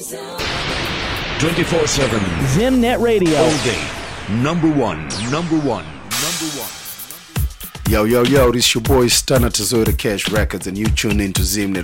24/7 Zimnet Radio. all day. Number one. Yo, this your boy Stunner Tazota Cash Records, and you tune in to Zimnet